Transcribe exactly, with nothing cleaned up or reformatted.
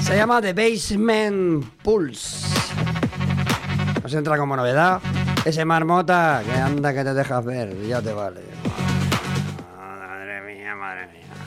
Se llama The Basement Pulse. Nos entra como novedad ese marmota que anda que te dejas ver, ya te vale. Madre mía, madre mía.